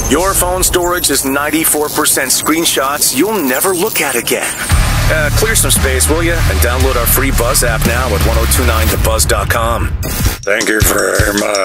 Your phone storage is 94% screenshots you'll never look at again. Clear some space, will you? And download our free Buzz app now at 1029thebuzz.com. Thank you very much.